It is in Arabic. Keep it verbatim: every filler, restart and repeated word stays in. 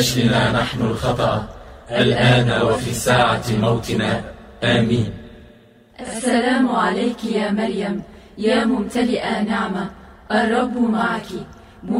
أشلنا نحن الخطأ الآن وفي ساعة موتنا، آمين. السلام عليك يا مريم، يا ممتلئة نعمة، الرب معك،